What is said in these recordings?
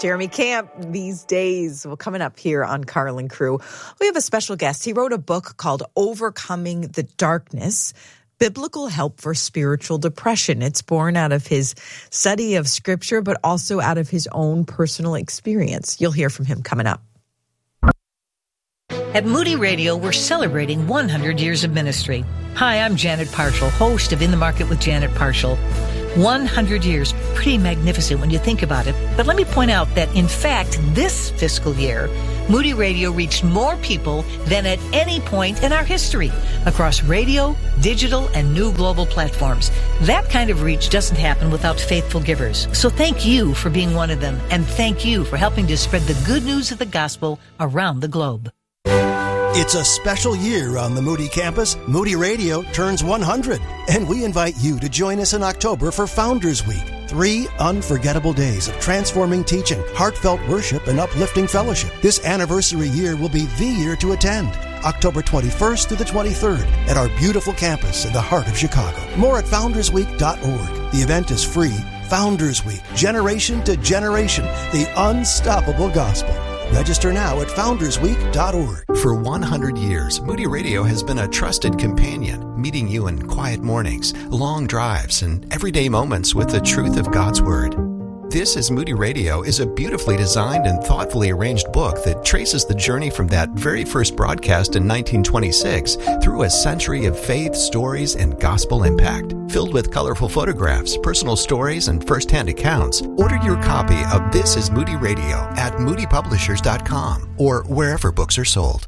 Jeremy Camp, These Days. Well, coming up here on Carl and Crew, we have a special guest. He wrote a book called Overcoming the Darkness, Biblical Help for Spiritual Depression. It's born out of his study of Scripture, but also out of his own personal experience. You'll hear from him coming up. At Moody Radio, we're celebrating 100 years of ministry. Hi, I'm Janet Parshall, host of In the Market with Janet Parshall. 100 years, pretty magnificent when you think about it. But let me point out that, in fact, this fiscal year, Moody Radio reached more people than at any point in our history across radio, digital, and new global platforms. That kind of reach doesn't happen without faithful givers. So thank you for being one of them, and thank you for helping to spread the good news of the gospel around the globe. It's a special year on the Moody campus. Moody Radio turns 100, and we invite you to join us in October for Founders Week. 3 unforgettable days of transforming teaching, heartfelt worship, and uplifting fellowship. This anniversary year will be the year to attend. October 21st through the 23rd at our beautiful campus in the heart of Chicago. More at foundersweek.org. The event is free. Founders Week, generation to generation, the unstoppable gospel. Register now at foundersweek.org. For 100 years, Moody Radio has been a trusted companion, meeting you in quiet mornings, long drives, and everyday moments with the truth of God's Word. This is Moody Radio is a beautifully designed and thoughtfully arranged book that traces the journey from that very first broadcast in 1926 through a century of faith, stories, and gospel impact. Filled with colorful photographs, personal stories, and first-hand accounts, order your copy of This is Moody Radio at moodypublishers.com or wherever books are sold.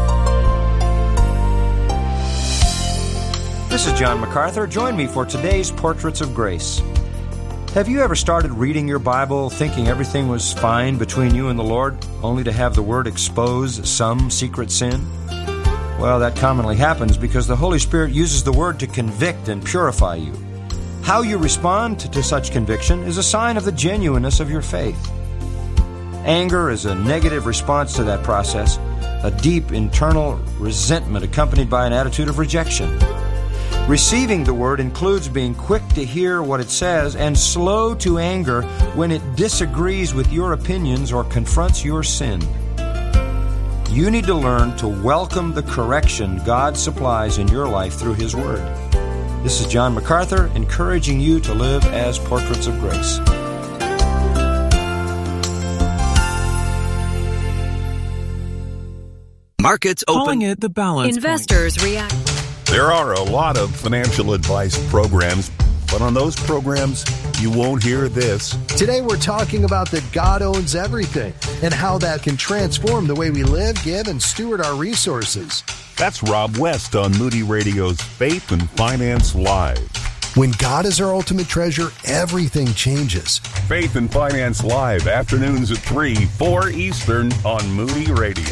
This is John MacArthur. Join me for today's Portraits of Grace. Have you ever started reading your Bible thinking everything was fine between you and the Lord, only to have the Word expose some secret sin? Well, that commonly happens because the Holy Spirit uses the Word to convict and purify you. How you respond to such conviction is a sign of the genuineness of your faith. Anger is a negative response to that process, a deep internal resentment accompanied by an attitude of rejection. Receiving the Word includes being quick to hear what it says and slow to anger when it disagrees with your opinions or confronts your sin. You need to learn to welcome the correction God supplies in your life through His Word. This is John MacArthur, encouraging you to live as portraits of grace. Markets open. Calling it the balance Investors react. There are a lot of financial advice programs, but on those programs, you won't hear this. Today we're talking about that God owns everything and how that can transform the way we live, give, and steward our resources. That's Rob West on Moody Radio's Faith and Finance Live. When God is our ultimate treasure, everything changes. Faith and Finance Live, afternoons at 3, 4 Eastern on Moody Radio.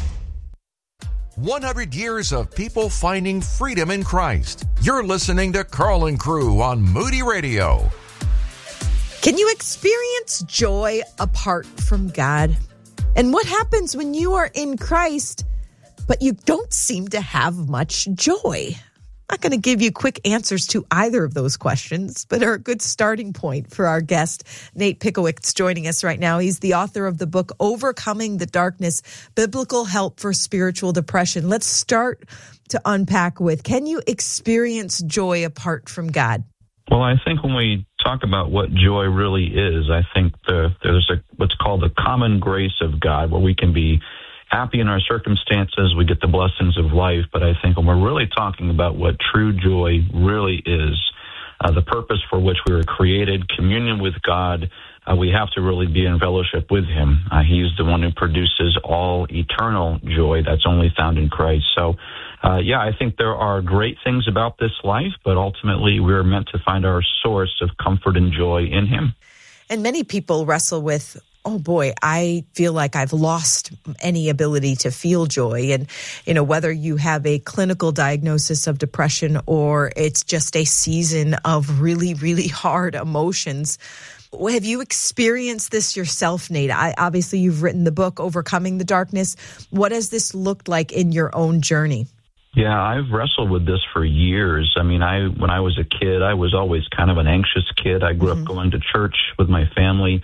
100 years of people finding freedom in Christ. You're listening to Carl and Crew on Moody Radio. Can you experience joy apart from God? And what happens when you are in Christ, but you don't seem to have much joy? I'm not going to give you quick answers to either of those questions, but are a good starting point for our guest, Nate Pickowicz, joining us right now. He's the author of the book, Overcoming the Darkness, Biblical Help for Spiritual Depression. Let's start to unpack with, can you experience joy apart from God? Well, I think when we talk about what joy really is, I think there's what's called the common grace of God, where we can be happy in our circumstances, we get the blessings of life. But I think when we're really talking about what true joy really is, the purpose for which we were created, communion with God, we have to really be in fellowship with Him. He's the one who produces all eternal joy that's only found in Christ. So, I think there are great things about this life, but ultimately we're meant to find our source of comfort and joy in Him. And many people wrestle with, oh boy, I feel like I've lost any ability to feel joy. And, whether you have a clinical diagnosis of depression or it's just a season of really, really hard emotions. Have you experienced this yourself, Nate? Obviously, you've written the book, Overcoming the Darkness. What has this looked like in your own journey? Yeah, I've wrestled with this for years. I mean, when I was a kid, I was always kind of an anxious kid. I grew up going to church with my family.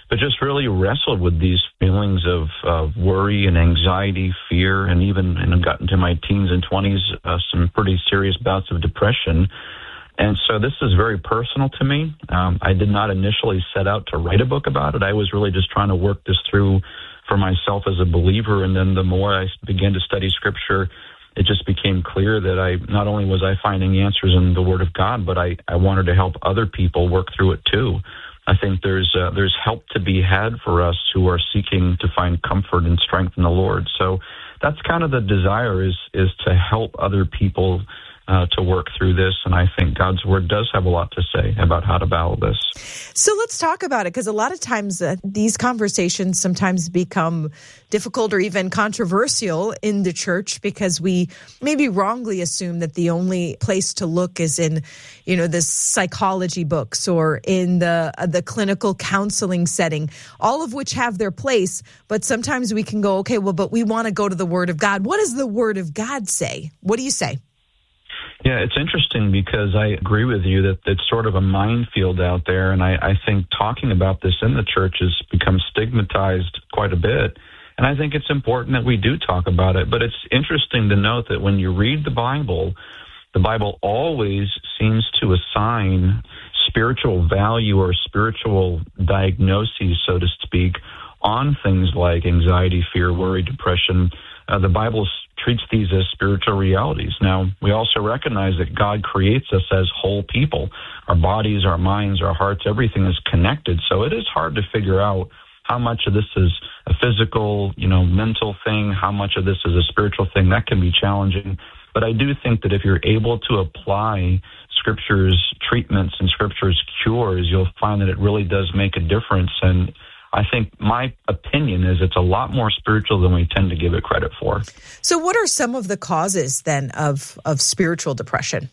but just really wrestled with these feelings of worry and anxiety, fear, and even got into my teens and 20s, some pretty serious bouts of depression. And so this is very personal to me. I did not initially set out to write a book about it. I was really just trying to work this through for myself as a believer. And then the more I began to study Scripture, it just became clear that not only was I finding answers in the Word of God, but I wanted to help other people work through it too. I think there's help to be had for us who are seeking to find comfort and strength in the Lord. So that's kind of the desire is to help other people to work through this. And I think God's Word does have a lot to say about how to battle this. So let's talk about it, because a lot of times these conversations sometimes become difficult or even controversial in the church, because we maybe wrongly assume that the only place to look is in, the psychology books or in the clinical counseling setting, all of which have their place. But sometimes we can go, okay, well, but we want to go to the Word of God. What does the Word of God say? What do you say? Yeah, it's interesting because I agree with you that it's sort of a minefield out there, and I think talking about this in the church has become stigmatized quite a bit, and I think it's important that we do talk about it. But it's interesting to note that when you read the Bible always seems to assign spiritual value or spiritual diagnoses, so to speak, on things like anxiety, fear, worry, depression. The Bible treats these as spiritual realities. Now, we also recognize that God creates us as whole people. Our bodies, our minds, our hearts, everything is connected. So it is hard to figure out how much of this is a physical, mental thing, how much of this is a spiritual thing. That can be challenging. But I do think that if you're able to apply Scripture's treatments and Scripture's cures, you'll find that it really does make a difference. And I think my opinion is it's a lot more spiritual than we tend to give it credit for. So what are some of the causes then of spiritual depression?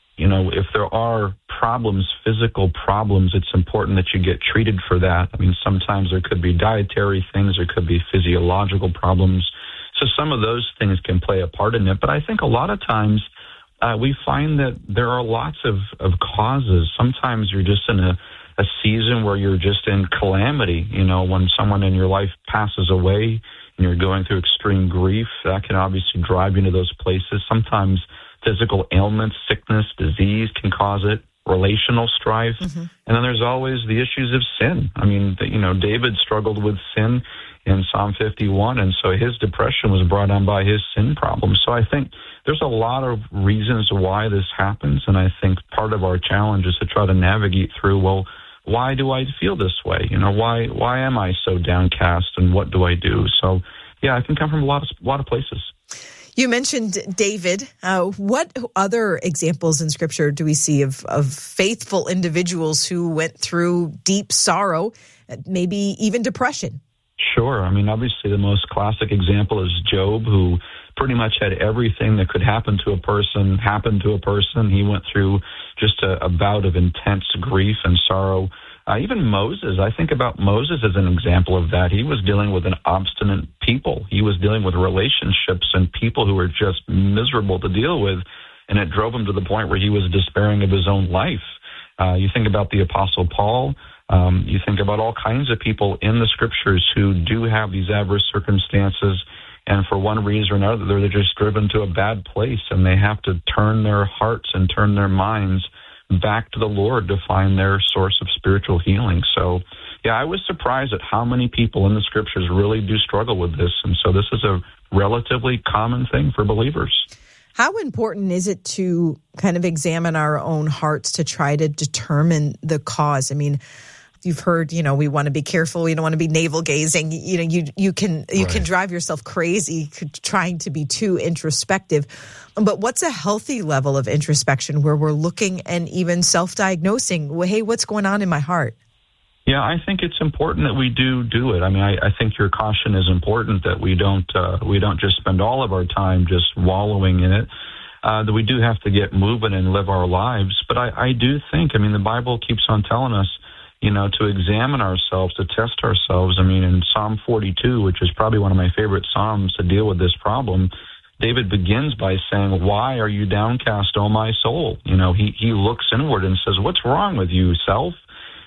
If there are problems, physical problems, it's important that you get treated for that. I mean, sometimes there could be dietary things, there could be physiological problems. So some of those things can play a part in it. But I think a lot of times we find that there are lots of causes. Sometimes you're just in a season where you're just in calamity. When someone in your life passes away and you're going through extreme grief, that can obviously drive you into those places. Sometimes physical ailments, sickness, disease can cause it, relational strife. Mm-hmm. And then there's always the issues of sin. I mean, David struggled with sin in Psalm 51, and so his depression was brought on by his sin problem. So I think there's a lot of reasons why this happens, and I think part of our challenge is to try to navigate through, well, why do I feel this way? Why am I so downcast, and what do I do? So, yeah, it can come from a lot of places. You mentioned David. What other examples in Scripture do we see of faithful individuals who went through deep sorrow, maybe even depression? Sure. I mean, obviously the most classic example is Job, who pretty much had everything that could happen to a person happen to a person. He went through just a bout of intense grief and sorrow. Even Moses, I think about Moses as an example of that. He was dealing with an obstinate people. He was dealing with relationships and people who were just miserable to deal with, and it drove him to the point where he was despairing of his own life. You think about the Apostle Paul. You think about all kinds of people in the Scriptures who do have these adverse circumstances, and for one reason or another, they're just driven to a bad place, and they have to turn their hearts and turn their minds back to the Lord to find their source of spiritual healing. So, yeah, I was surprised at how many people in the Scriptures really do struggle with this, and so this is a relatively common thing for believers. How important is it to kind of examine our own hearts to try to determine the cause? I mean, you've heard, we want to be careful. We don't want to be navel gazing. You can drive yourself crazy trying to be too introspective. But what's a healthy level of introspection where we're looking and even self-diagnosing? Well, hey, what's going on in my heart? Yeah, I think it's important that we do it. I mean, I think your caution is important that we don't just spend all of our time just wallowing in it. That we do have to get moving and live our lives. But I do think, the Bible keeps on telling us, to examine ourselves, to test ourselves. I mean, in Psalm 42, which is probably one of my favorite Psalms to deal with this problem, David begins by saying, "Why are you downcast, O my soul?" He looks inward and says, "What's wrong with you, self?"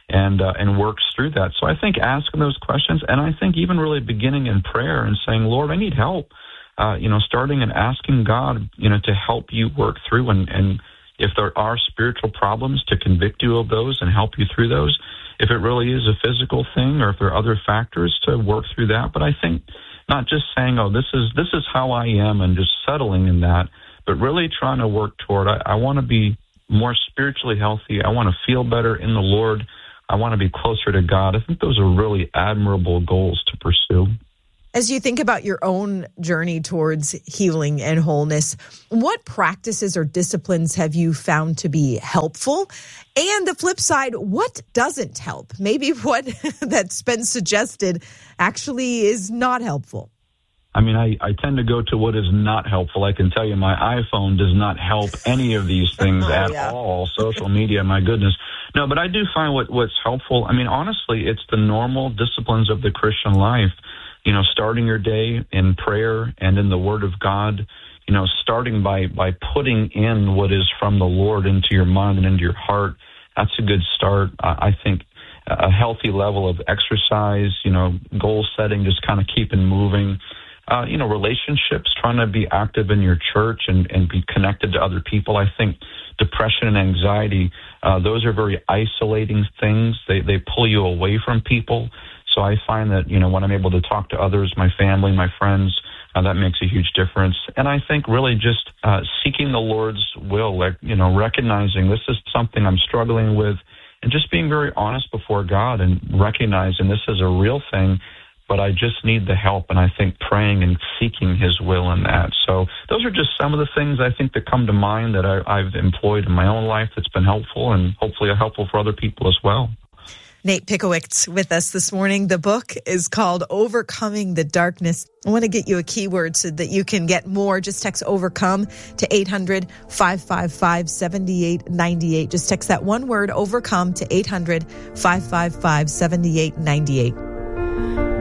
and works through that. So I think asking those questions, and I think even really beginning in prayer and saying, Lord, I need help, starting and asking God, to help you work through, and if there are spiritual problems, to convict you of those and help you through those. If it really is a physical thing, or if there are other factors, to work through that. But I think not just saying, oh, this is how I am, and just settling in that, but really trying to work toward, I want to be more spiritually healthy. I want to feel better in the Lord. I want to be closer to God. I think those are really admirable goals to pursue. As you think about your own journey towards healing and wholeness, what practices or disciplines have you found to be helpful? And the flip side, what doesn't help? Maybe what that's been suggested actually is not helpful. I mean, I tend to go to what is not helpful. I can tell you my iPhone does not help any of these things at all. Social media, my goodness. No, but I do find what's helpful. I mean, honestly, it's the normal disciplines of the Christian life. Starting your day in prayer and in the Word of God, starting by putting in what is from the Lord into your mind and into your heart. That's a good start. I think a healthy level of exercise, goal setting, just kind of keeping moving. Relationships, trying to be active in your church and be connected to other people. I think depression and anxiety, those are very isolating things. They pull you away from people. So I find that, when I'm able to talk to others, my family, my friends, that makes a huge difference. And I think really just seeking the Lord's will, recognizing this is something I'm struggling with, and just being very honest before God and recognizing this is a real thing, but I just need the help. And I think praying and seeking His will in that. So those are just some of the things I think that come to mind that I've employed in my own life that's been helpful, and hopefully helpful for other people as well. Nate Pickowicz with us this morning. The book is called Overcoming the Darkness. I want to get you a keyword so that you can get more. Just text OVERCOME to 800-555-7898. Just text that one word, OVERCOME, to 800-555-7898.